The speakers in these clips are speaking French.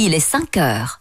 Il est 5 heures.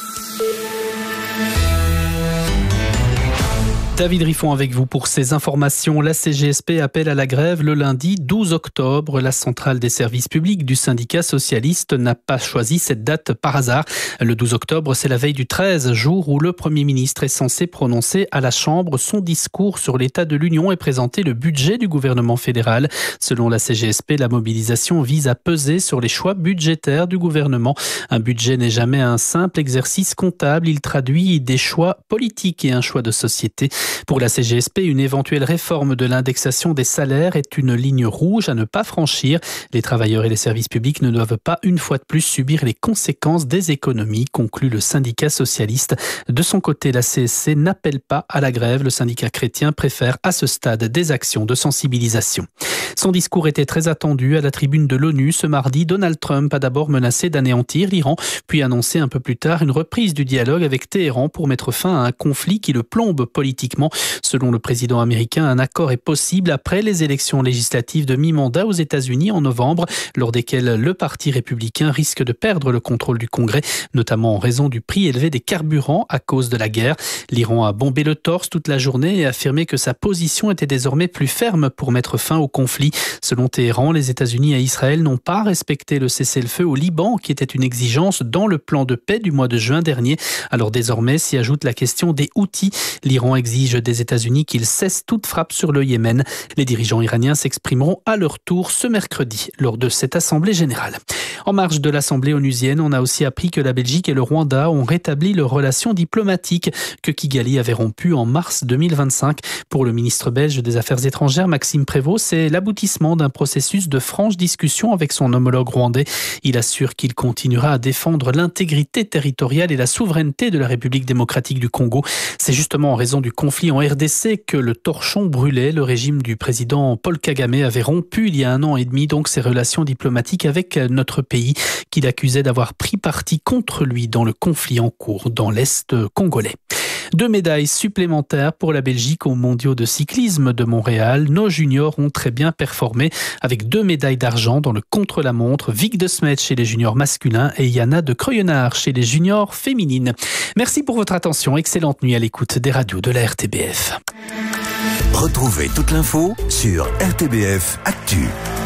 David Riffon avec vous pour ces informations. La CGSP appelle à la grève le lundi 12 octobre. La centrale des services publics du syndicat socialiste n'a pas choisi cette date par hasard. Le 12 octobre, c'est la veille du 13, jour où le Premier ministre est censé prononcer à la Chambre son discours sur l'état de l'Union et présenter le budget du gouvernement fédéral. Selon la CGSP, la mobilisation vise à peser sur les choix budgétaires du gouvernement. Un budget n'est jamais un simple exercice comptable. Il traduit des choix politiques et un choix de société. Pour la CGSP, une éventuelle réforme de l'indexation des salaires est une ligne rouge à ne pas franchir. Les travailleurs et les services publics ne doivent pas une fois de plus subir les conséquences des économies, conclut le syndicat socialiste. De son côté, la CSC n'appelle pas à la grève. Le syndicat chrétien préfère à ce stade des actions de sensibilisation. Son discours était très attendu à la tribune de l'ONU. Ce mardi, Donald Trump a d'abord menacé d'anéantir l'Iran, puis annoncé un peu plus tard une reprise du dialogue avec Téhéran pour mettre fin à un conflit qui le plombe politiquement. Selon le président américain, un accord est possible après les élections législatives de mi-mandat aux États-Unis en novembre, lors desquelles le Parti républicain risque de perdre le contrôle du Congrès, notamment en raison du prix élevé des carburants à cause de la guerre. L'Iran a bombé le torse toute la journée et affirmé que sa position était désormais plus ferme pour mettre fin au conflit. Selon Téhéran, les États-Unis et Israël n'ont pas respecté le cessez-le-feu au Liban, qui était une exigence dans le plan de paix du mois de juin dernier. Alors désormais s'y ajoute la question des Houthis. L'Iran exige des États-Unis qu'ils cessent toute frappe sur le Yémen. Les dirigeants iraniens s'exprimeront à leur tour ce mercredi lors de cette assemblée générale. En marge de l'assemblée onusienne, on a aussi appris que la Belgique et le Rwanda ont rétabli leurs relations diplomatiques que Kigali avait rompues en mars 2025. Pour le ministre belge des Affaires étrangères, Maxime Prévost, c'est l'aboutissement d'un processus de franche discussion avec son homologue rwandais. Il assure qu'il continuera à défendre l'intégrité territoriale et la souveraineté de la République démocratique du Congo. C'est justement en raison du conflit en RDC que le torchon brûlait. Le régime du président Paul Kagame avait rompu il y a 1 an et demi donc ses relations diplomatiques avec notre pays, qu'il accusait d'avoir pris parti contre lui dans le conflit en cours dans l'Est congolais. 2 médailles supplémentaires pour la Belgique aux mondiaux de cyclisme de Montréal. Nos juniors ont très bien performé avec 2 médailles d'argent dans le contre-la-montre. Vic de Smet chez les juniors masculins et Yana de Creuillonnard chez les juniors féminines. Merci pour votre attention. Excellente nuit à l'écoute des radios de la RTBF. Retrouvez toute l'info sur RTBF Actu.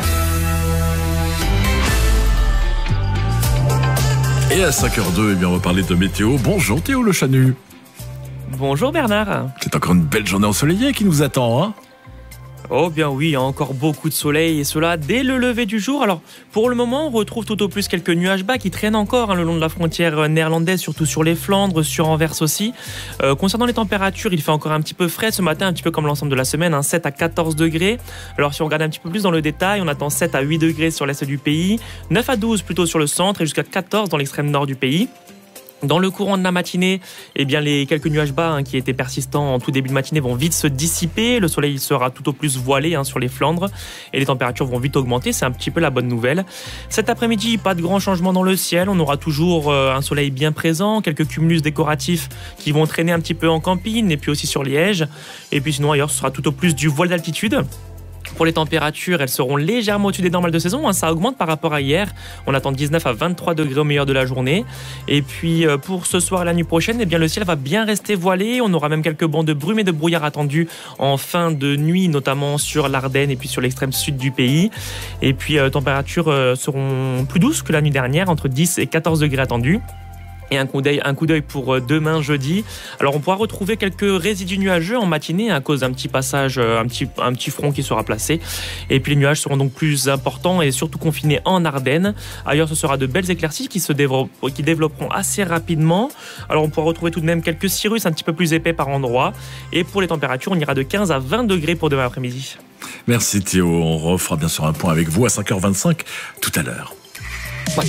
Et à 5h02, eh bien, on va parler de météo. Bonjour Théo Le Chanu. Bonjour Bernard. C'est encore une belle journée ensoleillée qui nous attend, hein ? Oh bien oui, encore beaucoup de soleil et cela dès le lever du jour. Alors pour le moment, on retrouve tout au plus quelques nuages bas qui traînent encore le long de la frontière néerlandaise, surtout sur les Flandres, sur Anvers aussi. Concernant les températures, il fait encore un petit peu frais ce matin, un petit peu comme l'ensemble de la semaine, 7 à 14 degrés. Alors si on regarde un petit peu plus dans le détail, on attend 7 à 8 degrés sur l'est du pays, 9 à 12 plutôt sur le centre et jusqu'à 14 dans l'extrême nord du pays. Dans le courant de la matinée, eh bien les quelques nuages bas qui étaient persistants en tout début de matinée vont vite se dissiper. Le soleil sera tout au plus voilé sur les Flandres et les températures vont vite augmenter. C'est un petit peu la bonne nouvelle. Cet après-midi, pas de grands changements dans le ciel. On aura toujours un soleil bien présent, quelques cumulus décoratifs qui vont traîner un petit peu en campine et puis aussi sur Liège. Et puis sinon ailleurs, ce sera tout au plus du voile d'altitude. Pour les températures, elles seront légèrement au-dessus des normales de saison. Ça augmente par rapport à hier. On attend 19 à 23 degrés au meilleur de la journée. Et puis pour ce soir et la nuit prochaine, eh bien, le ciel va bien rester voilé. On aura même quelques bancs de brume et de brouillard attendus en fin de nuit, notamment sur l'Ardenne et puis sur l'extrême sud du pays. Et puis températures seront plus douces que la nuit dernière, entre 10 et 14 degrés attendus. Et un coup d'œil pour demain jeudi. Alors on pourra retrouver quelques résidus nuageux en matinée à cause d'un petit passage, un petit front qui sera placé. Et puis les nuages seront donc plus importants et surtout confinés en Ardennes. Ailleurs ce sera de belles éclaircies qui développeront assez rapidement. Alors on pourra retrouver tout de même quelques cirrus un petit peu plus épais par endroit. Et pour les températures, on ira de 15 à 20 degrés pour demain après-midi. Merci Théo, on refera bien sûr un point avec vous à 5h25 tout à l'heure. Ouais.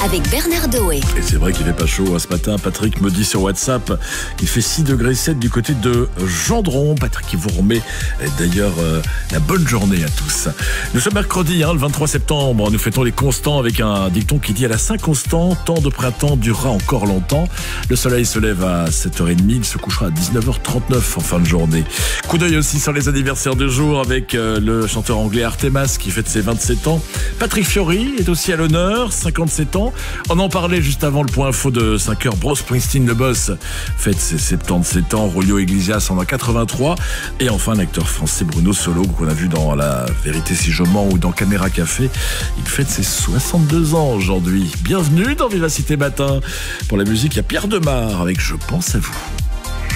avec Bernard Doé. Et c'est vrai qu'il n'est pas chaud ce matin. Patrick me dit sur WhatsApp qu'il fait 6,7 degrés du côté de Gendron. Patrick qui vous remet d'ailleurs la bonne journée à tous. Nous sommes mercredi, le 23 septembre. Nous fêtons les constants avec un dicton qui dit à la Saint-Constant, temps de printemps durera encore longtemps. Le soleil se lève à 7h30, il se couchera à 19h39 en fin de journée. Coup d'œil aussi sur les anniversaires du jour avec le chanteur anglais Artemas qui fête ses 27 ans. Patrick Fiori est aussi à l'honneur, 57 ans. On en parlait juste avant le point info de 5h. Bruce Springsteen, le boss, fête ses 77 ans. Julio Iglesias en a 83. Et enfin, l'acteur français Bruno Solo, qu'on a vu dans La Vérité si je mens ou dans Caméra Café. Il fête ses 62 ans aujourd'hui. Bienvenue dans Vivacité Matin. Pour la musique, il y a Pierre Demar avec Je pense à vous.